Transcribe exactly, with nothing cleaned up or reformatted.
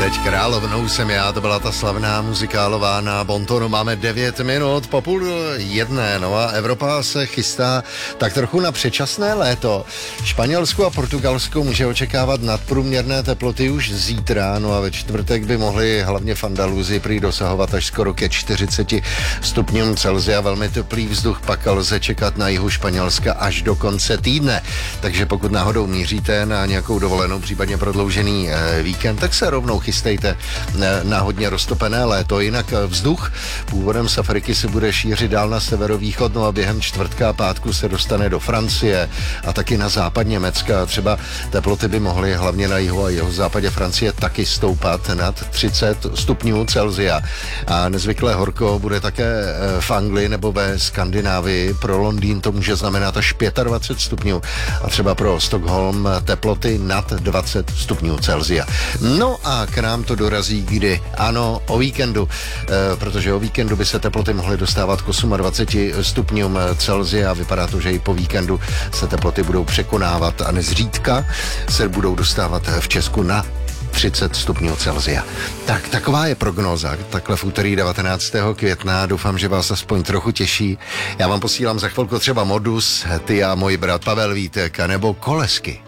Teď královnou jsem já, to byla ta slavná muzikálová na Bontonu. Máme devět minut po půl jedné, no a Evropa se chystá tak trochu na předčasné léto. Španělsku a Portugalsku může očekávat nadprůměrné teploty už zítra, no a ve čtvrtek by mohly hlavně v Andaluzii prý dosahovat až skoro ke čtyřiceti stupňům Celsia. Velmi teplý vzduch pak lze čekat na jihu Španělska až do konce týdne. Takže pokud náhodou míříte na nějakou dovolenou, případně prodloužený eh, víkend, tak se rovnou chystejte na hodně roztopené léto. Jinak vzduch původem z Afriky se bude šířit dál na severovýchod, no a během čtvrtka a pátku se dostane do Francie a taky na západ Německa. Třeba teploty by mohly hlavně na jihu a jeho západě Francie taky stoupat nad třicet stupňů Celsia. A nezvyklé horko bude také v Anglii nebo ve Skandinávii. Pro Londýn to může znamenat až dvacet pět stupňů a třeba pro Stockholm teploty nad dvacet stupňů Celsia. No a k nám to dorazí kdy? Ano, o víkendu, e, protože o víkendu by se teploty mohly dostávat k dvaceti osmi stupňům Celsia a vypadá to, že i po víkendu se teploty budou překonávat a nezřídka se budou dostávat v Česku na třicet stupňů Celsia. Tak, taková je prognóza. Takhle v úterý devatenáctého května. Doufám, že vás aspoň trochu těší. Já vám posílám za chvilku třeba Modus, ty a můj brat Pavel Vítek, nebo Kolesky.